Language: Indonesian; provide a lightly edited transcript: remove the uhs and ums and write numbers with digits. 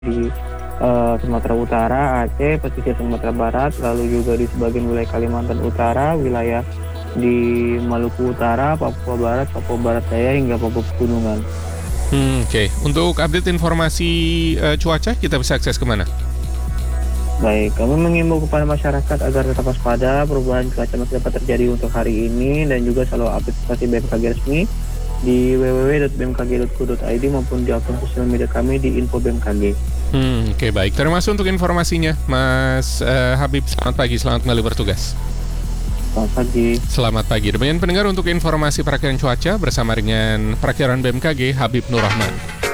di Sumatera Utara, Aceh, pesisir Sumatera Barat, lalu juga di sebagian wilayah Kalimantan Utara, wilayah di Maluku Utara, Papua Barat, Papua Barat Daya, hingga Papua Pegunungan. Oke. Untuk update informasi cuaca, kita bisa akses kemana? Baik, kami mengimbau kepada masyarakat agar tetap waspada, perubahan cuaca masih dapat terjadi untuk hari ini, dan juga selalu update situasi BMKG resmi di www.bmkg.go.id maupun di akun sosial media kami di Info BMKG. Oke, baik. Terima kasih untuk informasinya, Mas Habib. Selamat pagi, selamat kembali bertugas. Selamat pagi. Selamat pagi. Demikian pendengar untuk informasi perakiraan cuaca bersama dengan perakiraan BMKG Habib Nur Rahman.